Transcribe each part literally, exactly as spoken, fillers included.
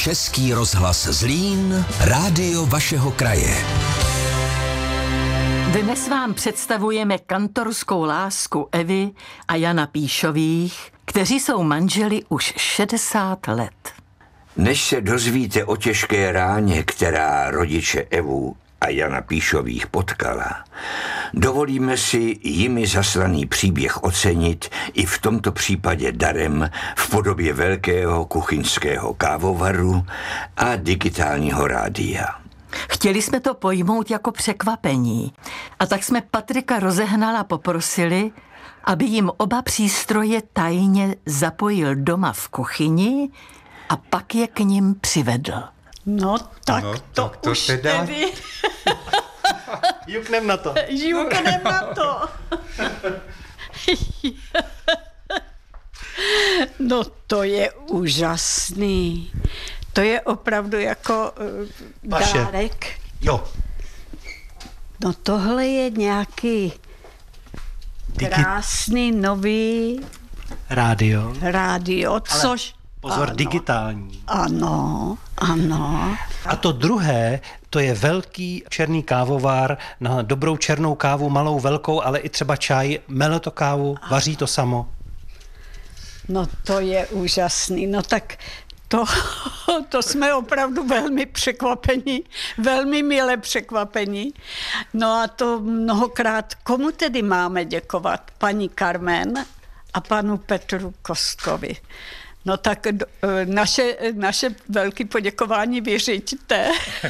Český rozhlas Zlín, rádio vašeho kraje. Dnes vám představujeme kantorskou lásku Evy a Jana Píšových, kteří jsou manželi už šedesát let. Než se dozvíte o těžké ráně, která rodiče Evu a Jana Píšových potkala, dovolíme si jimi zaslaný příběh ocenit i v tomto případě darem v podobě velkého kuchyňského kávovaru a digitálního rádia. Chtěli jsme to pojmout jako překvapení a tak jsme Patrika Rozehnala poprosili, aby jim oba přístroje tajně zapojil doma v kuchyni a pak je k nim přivedl. No tak no, to, tak to už teda... tedy. Juknem na to. Juknem na to. No to je úžasný. To je opravdu jako uh, dárek. Jo. No tohle je nějaký Digi... krásný nový rádio. rádio, což... Pozor, ano, digitální. Ano, ano. A to druhé, to je velký černý kávovar na dobrou černou kávu, malou, velkou, ale i třeba čaj, mele to kávu, vaří to samo. No to je úžasný. No tak to, to jsme opravdu velmi překvapení, velmi milé překvapení. No a to mnohokrát, komu tedy máme děkovat? Paní Carmen a panu Petru Kostkovi. No tak naše, naše velké poděkování vyřiďte.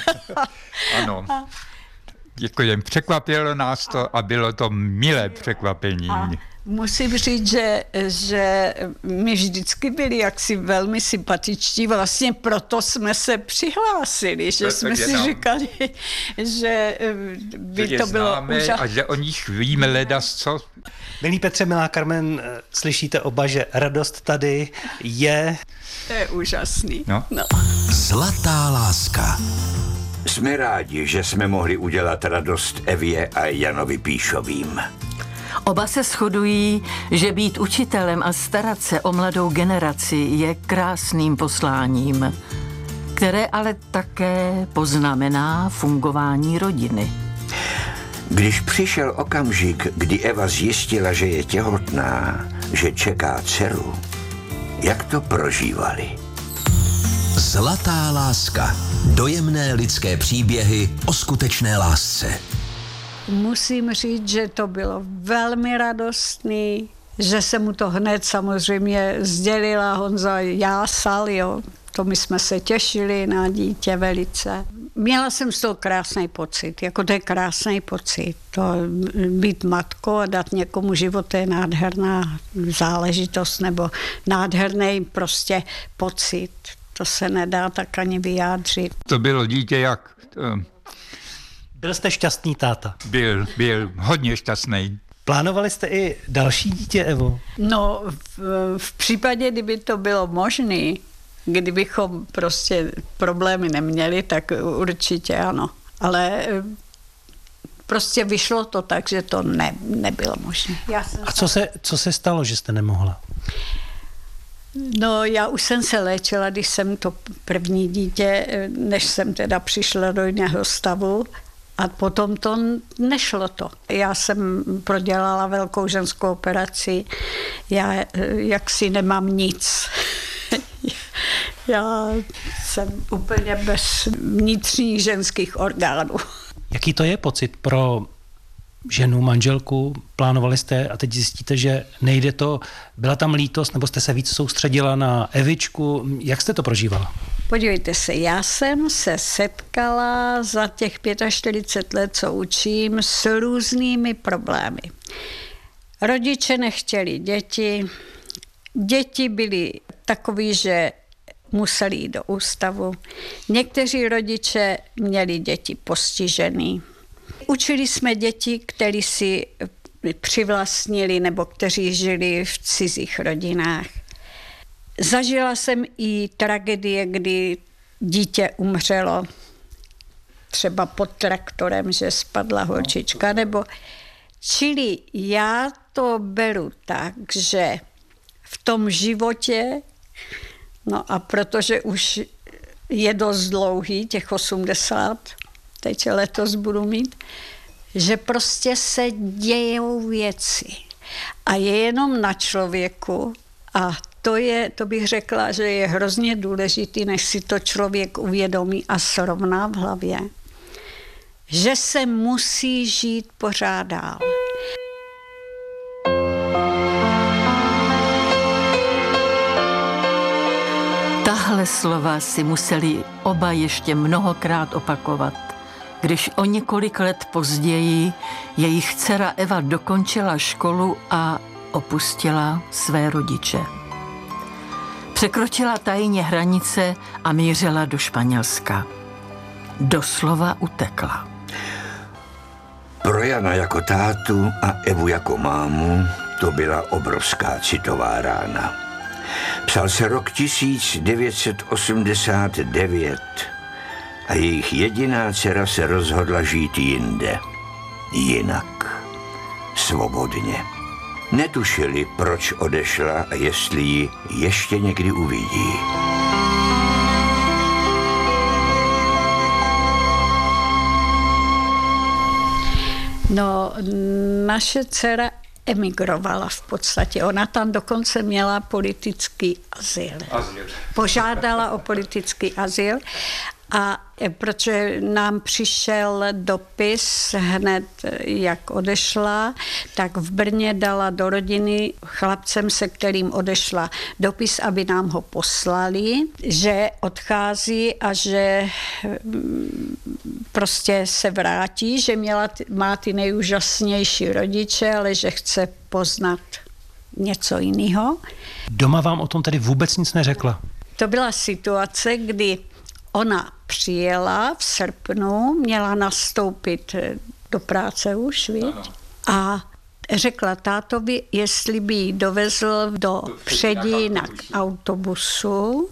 Ano. Děkujem. Překvapilo nás to a bylo to milé překvapení. A musím říct, že, že my vždycky byli jaksi velmi sympatičtí, vlastně proto jsme se přihlásili, že Proto jsme si nám, říkali, že by že to bylo úžasné. A že o nich víme ledas co. Milí Petře, milá Carmen, slyšíte oba, že radost tady je... To je úžasný. No. No. Zlatá láska. Jsme rádi, že jsme mohli udělat radost Evě a Janovi Píšovým. Oba se shodují, že být učitelem a starat se o mladou generaci je krásným posláním, které ale také poznamená fungování rodiny. Když přišel okamžik, kdy Eva zjistila, že je těhotná, že čeká dceru, jak to prožívali? Zlatá láska. Dojemné lidské příběhy o skutečné lásce. Musím říct, že to bylo velmi radostný, že se mu to hned samozřejmě sdělila, Honza jásal, jo. To my jsme se těšili na dítě velice. Měla jsem z toho krásný pocit, jako to je krásný pocit. To být matkou a dát někomu život, to je nádherná záležitost nebo nádherný prostě pocit. To se nedá tak ani vyjádřit. To bylo dítě jak... To... Byl jste šťastný táta? Byl, byl hodně šťastný. Plánovali jste i další dítě, Evo? No, v, v případě, kdyby to bylo možné, kdybychom prostě problémy neměli, tak určitě ano. Ale prostě vyšlo to tak, že to ne, nebylo možné. A co se, co se stalo, že jste nemohla? No, já už jsem se léčila, když jsem to první dítě, než jsem teda přišla do jiného stavu. A potom to nešlo to. Já jsem prodělala velkou ženskou operaci. Já jaksi nemám nic. Já jsem úplně bez vnitřních ženských orgánů. Jaký to je pocit pro ženu, manželku? Plánovali jste a teď zjistíte, že nejde to. Byla tam lítost, nebo jste se víc soustředila na Evičku? Jak jste to prožívala? Podívejte se, já jsem se setkala za těch čtyřicet pět let, co učím, s různými problémy. Rodiče nechtěli děti, děti byly takový, že museli jít do ústavu. Někteří rodiče měli děti postižený. Učili jsme děti, kteří si přivlastnili nebo kteří žili v cizích rodinách. Zažila jsem i tragédie, kdy dítě umřelo třeba pod traktorem, že spadla holčička, nebo čili já to beru tak, že v tom životě, no a protože už je dost dlouhý, těch osmdesát, teď letos budu mít, že prostě se dějou věci. A je jenom na člověku, a to je, to bych řekla, že je hrozně důležitý, než si to člověk uvědomí a srovná v hlavě, že se musí žít pořád dál. Tahle slova si museli oba ještě mnohokrát opakovat, když o několik let později jejich dcera Eva dokončila školu a opustila své rodiče. Překročila tajně hranice a mířila do Španělska. Doslova utekla. Pro Jana jako tátu a Evu jako mámu to byla obrovská citová rána. Psal se rok tisíc devět set osmdesát devět a jejich jediná dcera se rozhodla žít jinde. Jinak. Svobodně. Netušili, proč odešla a jestli ji ještě někdy uvidí. No, naše dcera emigrovala v podstatě. Ona tam dokonce měla politický azyl. azyl. Požádala o politický azyl a protože nám přišel dopis hned, jak odešla, tak v Brně dala do rodiny chlapcem, se kterým odešla, dopis, aby nám ho poslali, že odchází a že prostě se vrátí, že měla, má ty nejúžasnější rodiče, ale že chce poznat něco jiného. Doma vám o tom tedy vůbec nic neřekla? To byla situace, kdy ona přijela v srpnu, měla nastoupit do práce už, víš? A řekla tátovi, jestli by ji dovezl do Předína k autobusu.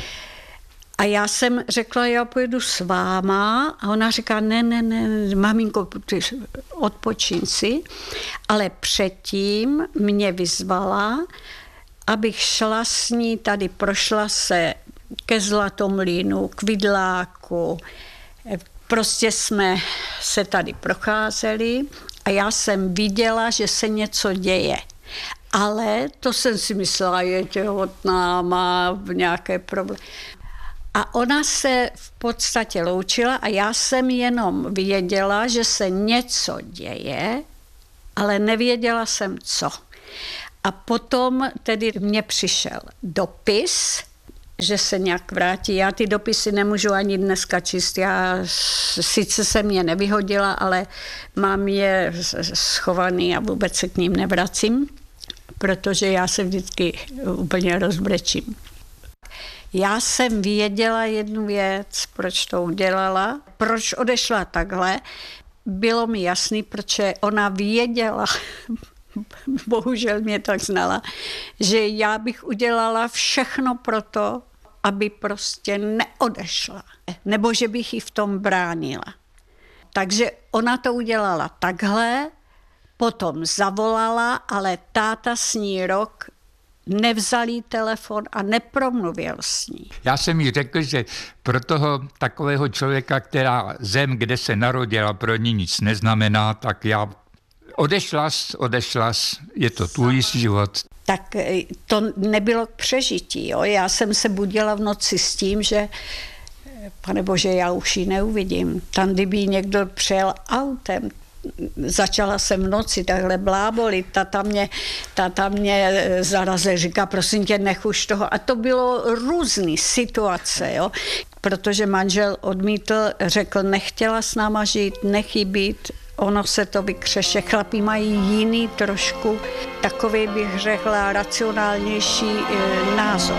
A já jsem řekla, já pojedu s váma. A ona říká, ne, ne, ne, maminko, odpočin si. Ale předtím mě vyzvala, abych šla s ní, tady prošla se ke Zlatomlýnu, k Vidláku. Prostě jsme se tady procházeli a já jsem viděla, že se něco děje. Ale to jsem si myslela, je těhotná, má nějaké problémy. A ona se v podstatě loučila a já jsem jenom věděla, že se něco děje, ale nevěděla jsem co. A potom tedy mně přišel dopis, že se nějak vrátí. Já ty dopisy nemůžu ani dneska číst. Já sice jsem je nevyhodila, ale mám je schovaný a vůbec se k ním nevracím, protože já se vždycky úplně rozbrečím. Já jsem věděla jednu věc, proč to udělala, proč odešla takhle. Bylo mi jasný, protože ona věděla, bohužel mě tak znala, že já bych udělala všechno pro to, aby prostě neodešla. Nebo že bych ji v tom bránila. Takže ona to udělala takhle, potom zavolala, ale táta s ní rok nevzal jí telefon a nepromluvil s ní. Já jsem jí řekl, že pro toho takového člověka, která zem, kde se narodila, pro ní nic neznamená, tak já odešla, odešla, je to tvůj život. Tak to nebylo k přežití. Jo? Já jsem se budila v noci s tím, že pane bože, já už ji neuvidím. Tam, kdyby někdo přijel autem, začala jsem v noci takhle blábolit, tata mě, tata mě zarazil, říká, prosím tě, nech už toho. A to bylo různý situace, jo? Protože manžel odmítl, řekl, nechtěla s náma žít, nech jí být, ono se to vykřeše. Chlapi mají jiný trošku, takový bych řekla, racionálnější e, názor.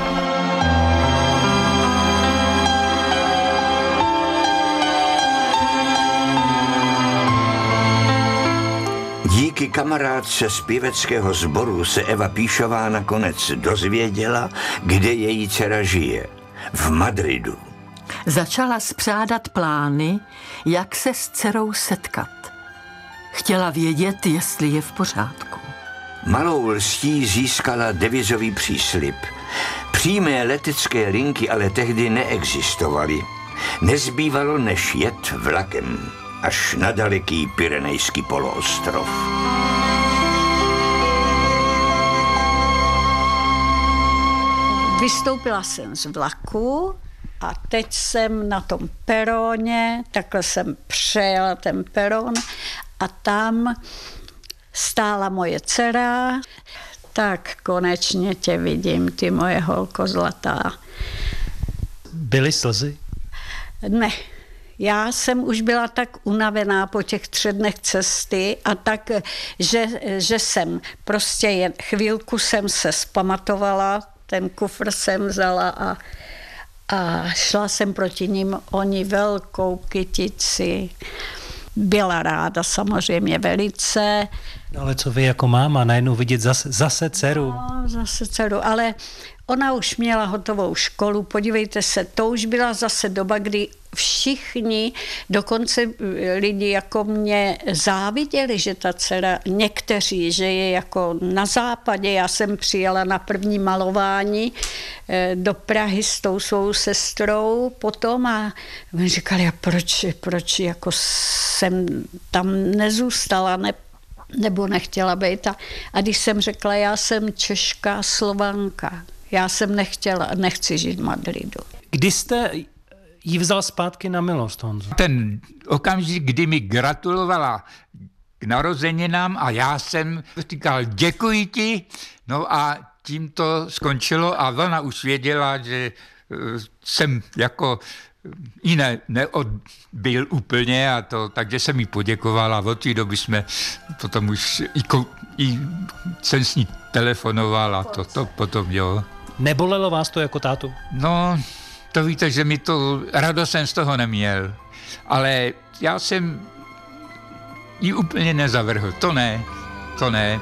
Díky kamarádce z pěveckého sboru se Eva Píšová nakonec dozvěděla, kde její dcera žije. V Madridu. Začala spřádat plány, jak se s dcerou setkat. Chtěla vědět, jestli je v pořádku. Malou lstí získala devizový příslib. Přímé letecké linky ale tehdy neexistovaly. Nezbývalo než jet vlakem až na daleký Pyrenejský poloostrov. Vystoupila jsem z vlaku a teď jsem na tom peroně, takhle jsem přejela ten peron a tam stála moje dcera. Tak konečně tě vidím, ty moje holko zlatá. Byly slzy? Ne. Já jsem už byla tak unavená po těch třech dnech cesty a tak, že, že jsem prostě jen chvílku jsem se zpamatovala, ten kufr jsem vzala a, a šla jsem proti ním, oni velkou kytici. Byla ráda samozřejmě velice. No ale co vy jako máma, najednou vidět zase, zase dceru? No, zase dceru, ale ona už měla hotovou školu, podívejte se, to už byla zase doba, kdy všichni, dokonce lidi jako mě záviděli, že ta dcera, někteří, že je jako na západě, já jsem přijela na první malování do Prahy s tou svou sestrou potom a mi říkali, a proč, proč jako jsem tam nezůstala, ne, nebo nechtěla být. A, a když jsem řekla, já jsem Češka, Slovanka, já jsem nechtěla, nechci žít v Madridu. Kdy jste jí vzal zpátky na milost, Honzo? Ten okamžik, kdy mi gratulovala k narozeninám a já jsem říkal děkuji ti, no a tím to skončilo a ona už věděla, že jsem jako ji ne, neodbil úplně a to, takže jsem jí poděkovala. Od té doby jsme potom už i, i jsem s ní telefonoval a to, to potom, jo. Nebolelo vás to jako tátu? No, to víte, že mi to, radost jsem z toho neměl, ale já jsem ji úplně nezavrhl, to ne, to ne.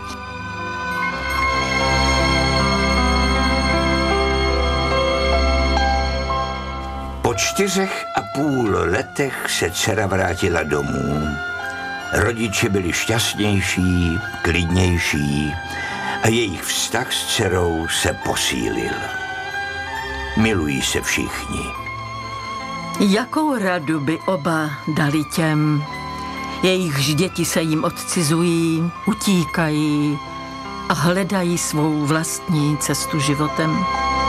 Po čtyřech a půl letech se dcera vrátila domů. Rodiče byli šťastnější, klidnější a jejich vztah s dcerou se posílil. Milují se všichni. Jakou radu by oba dali těm, jejichž děti se jim odcizují, utíkají a hledají svou vlastní cestu životem?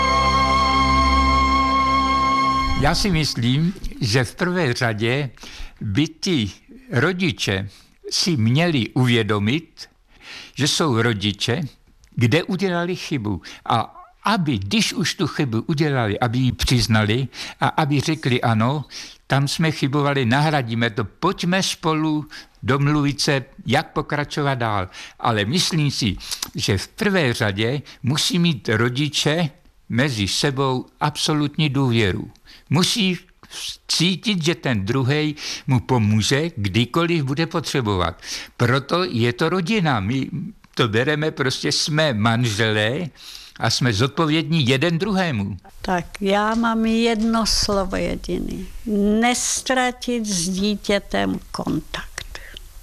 Já si myslím, že v prvé řadě by ti rodiče si měli uvědomit, že jsou rodiče, kde udělali chybu a aby, když už tu chybu udělali, aby ji přiznali a aby řekli ano, tam jsme chybovali, nahradíme to, pojďme spolu domluvit se, jak pokračovat dál. Ale myslím si, že v prvé řadě musí mít rodiče mezi sebou absolutní důvěru. Musí cítit, že ten druhej mu pomůže, kdykoliv bude potřebovat. Proto je to rodina. My to bereme, prostě jsme manželé a jsme zodpovědní jeden druhému. Tak já mám jedno slovo jediný. Nestratit s dítětem kontakt.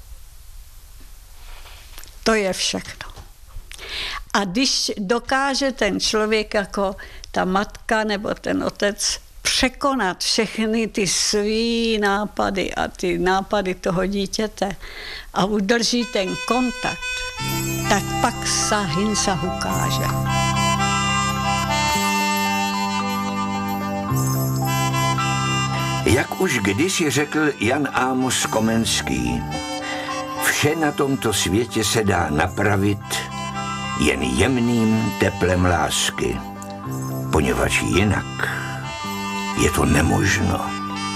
To je všechno. A když dokáže ten člověk jako ta matka nebo ten otec překonat všechny ty svý nápady a ty nápady toho dítěte a udrží ten kontakt, tak pak sa hinsa ukáže. Jak už kdysi řekl Jan Amos Komenský, vše na tomto světě se dá napravit jen jemným teplem lásky, poněvadž jinak je to nemožno.